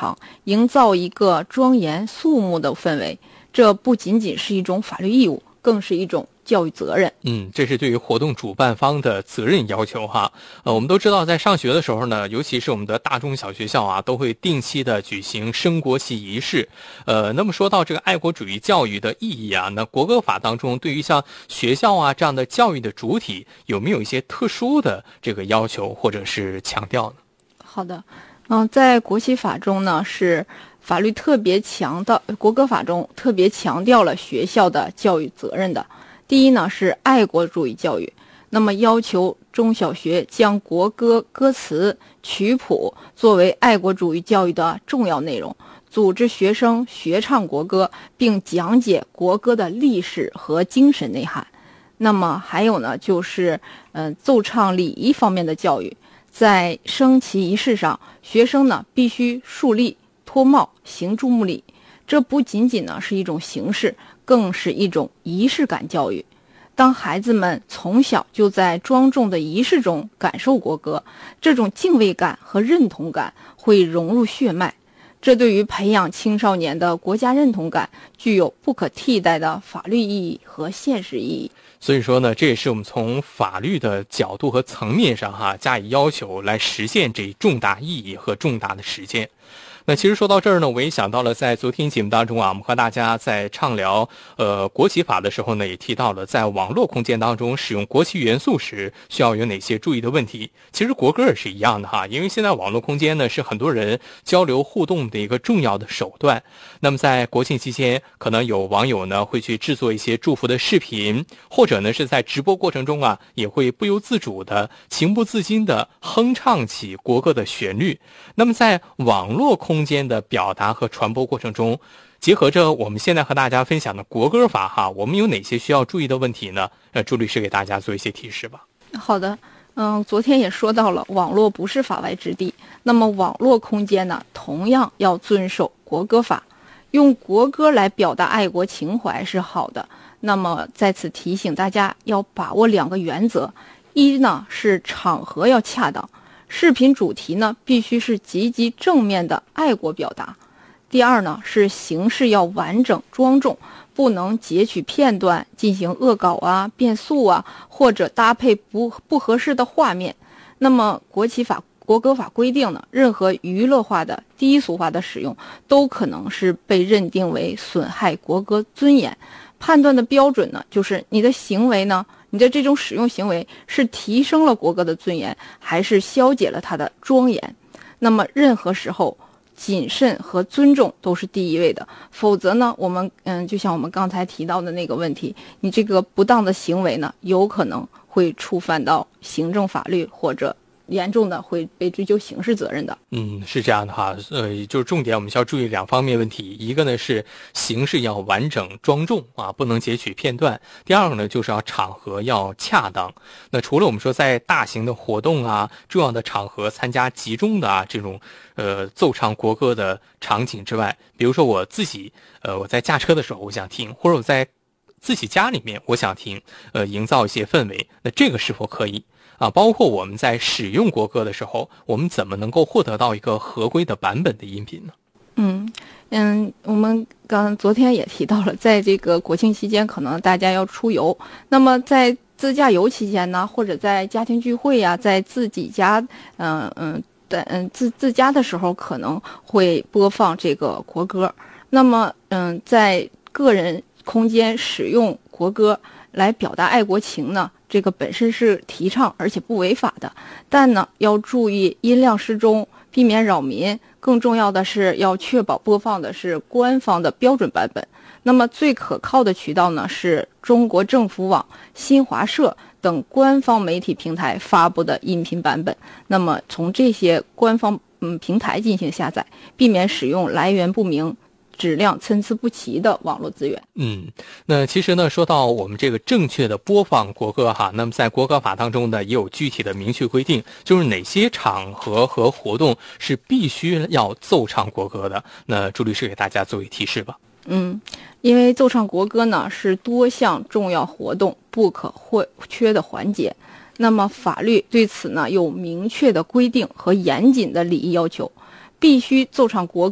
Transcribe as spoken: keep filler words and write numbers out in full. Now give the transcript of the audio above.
场，营造一个庄严肃穆的氛围。这不仅仅是一种法律义务，更是一种教育责任。 嗯，这是对于活动主办方的责任要求哈。呃，我们都知道，在上学的时候呢，尤其是我们的大中小学校啊，都会定期的举行升国旗仪式。呃，那么说到这个爱国主义教育的意义啊，那国歌法当中对于像学校啊这样的教育的主体，有没有一些特殊的这个要求或者是强调呢？ 好的，嗯，在国旗法中呢，是法律特别强调，国歌法中特别强调了学校的教育责任的。第一呢是爱国主义教育，那么要求中小学将国歌歌词、曲谱作为爱国主义教育的重要内容，组织学生学唱国歌，并讲解国歌的历史和精神内涵。那么还有呢，就是嗯、呃、奏唱礼仪方面的教育，在升旗仪式上，学生呢必须树立、脱帽、行注目礼。这不仅仅呢是一种形式，更是一种仪式感教育。当孩子们从小就在庄重的仪式中感受国歌，这种敬畏感和认同感会融入血脉，这对于培养青少年的国家认同感具有不可替代的法律意义和现实意义。 所以说呢，这也是我们从法律的角度和层面上哈加以要求，来实现这重大意义和重大的实践。那其实说到这儿呢，我也想到了在昨天节目当中啊，我们和大家在畅聊呃国旗法的时候呢，也提到了在网络空间当中使用国旗元素时需要有哪些注意的问题。其实国歌也是一样的哈，因为现在网络空间呢是很多人交流互动的一个重要的手段。那么在国庆期间，可能有网友呢会去制作一些祝福的视频，或者呢是在直播过程中啊，也会不由自主的、情不自禁的哼唱起国歌的旋律。那么在网络空空间的表达和传播过程中，结合着我们现在和大家分享的国歌法哈，我们有哪些需要注意的问题呢？呃，朱律师给大家做一些提示吧。 好的，嗯，昨天也说到了，网络不是法外之地。那么网络空间呢，同样要遵守国歌法，用国歌来表达爱国情怀是好的。那么在此提醒大家要把握两个原则：一呢是场合要恰当。视频主题呢，必须是积极正面的爱国表达。第二呢，是形式要完整庄重，不能截取片段进行恶搞啊、变速啊，或者搭配不不合适的画面。那么，国旗法、国歌法规定呢，任何娱乐化的、低俗化的使用，都可能是被认定为损害国歌尊严。判断的标准呢，就是你的行为呢。你的这种使用行为是提升了国歌的尊严，还是消解了它的庄严？那么任何时候，谨慎和尊重都是第一位的。否则呢，我们嗯，就像我们刚才提到的那个问题，你这个不当的行为呢，有可能会触犯到行政法律，或者严重的会被追究刑事责任的。 嗯，是这样的哈，呃，就是重点我们需要注意两方面问题，一个呢是形式要完整庄重啊，不能截取片段；第二个呢就是要场合要恰当。那除了我们说在大型的活动啊、重要的场合参加集中的啊这种呃奏唱国歌的场景之外，比如说我自己呃我在驾车的时候我想听，或者我在自己家里面我想听，呃，营造一些氛围，那这个是否可以？啊，包括我们在使用国歌的时候，我们怎么能够获得到一个合规的版本的音频呢？ 嗯嗯，我们刚昨天也提到了，在这个国庆期间，可能大家要出游，那么在自驾游期间呢，或者在家庭聚会呀、啊，在自己家，嗯嗯的嗯自自家的时候，可能会播放这个国歌。那么嗯，在个人空间使用国歌来表达爱国情呢，这个本身是提倡而且不违法的，但呢要注意音量适中，避免扰民。更重要的是要确保播放的是官方的标准版本。那么最可靠的渠道呢是中国政府网、新华社等官方媒体平台发布的音频版本。那么从这些官方嗯平台进行下载，避免使用来源不明、质量参差不齐的网络资源。 嗯，那其实呢，说到我们这个正确的播放国歌哈，那么在国歌法当中呢，也有具体的明确规定，就是哪些场合和活动是必须要奏唱国歌的。那朱律师给大家作为提示吧。 嗯，因为奏唱国歌呢是多项重要活动不可或缺的环节，那么法律对此呢有明确的规定和严谨的礼仪要求，必须奏唱国歌